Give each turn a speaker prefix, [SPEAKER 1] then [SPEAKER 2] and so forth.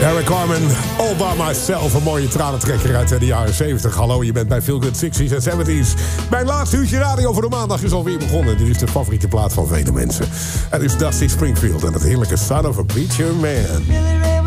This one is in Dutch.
[SPEAKER 1] Eric Carmen, All By Myself. Een mooie tranentrekker uit de jaren 70. Hallo, je bent bij Feel Good 60s en 70s. Mijn laatste uurtje radio voor de maandag is alweer begonnen. Dit is de favoriete plaat van vele mensen. Het is Dusty Springfield en het heerlijke Son of a Preacher Man.